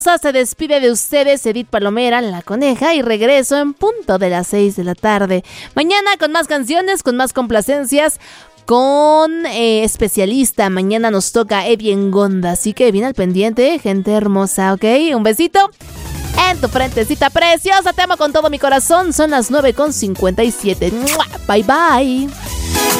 Se despide de ustedes Edith Palomera, la coneja, y regreso en punto de las 6 de la tarde. Mañana con más canciones, con más complacencias, con especialista. Mañana nos toca Eddie Ngonda, así que bien al pendiente, gente hermosa, ¿ok? Un besito en tu frentecita preciosa, te amo con todo mi corazón. Son las 9:57. Bye bye.